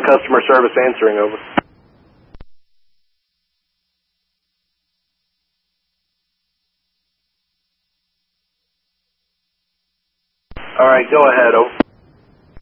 customer service answering, over. All right, go ahead, over.